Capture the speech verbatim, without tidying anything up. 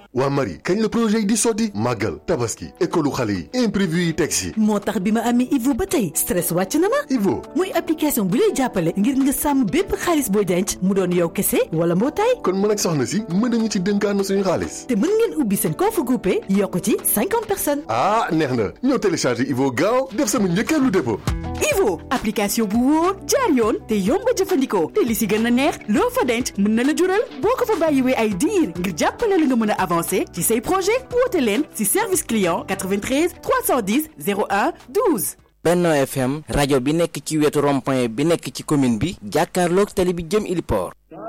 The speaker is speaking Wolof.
waa Marie kañ la projet yi di sotti màggal tabaski école xale yi imprévu yi teg si. moo tax bi ma amee Ivo ba tey stress wàcc na ma. Ivo muy application bu lay jàppale ngir nga sàmm bépp xaalis booy denc mu doon yow kese wala mbootaay. kon mën ak soxna si mën nañu ci dénkaan suñu xaalis. te mën ngeen ubbi seen compte groupé yokk ci cinquante personnes. ah neex na ñoo téléchargé Ivo gaaw def sama njëkkeelu dépôt. Ivo application bu wóor jaar yoon te yomb a jëfandikoo te li si gën a neex loo fa denc mën na la jural boo ko fa bàyyiwee ay diir ngir jàppale la nga mën a avancer ci say projet woote leen si service client quatre-vingt-treize trois cent dix zéro un douze. Benno F M rajo bi nekk ci wetu rond-point bi nekk ci commune bi jàkkaarloog tali bi jëm Iliport.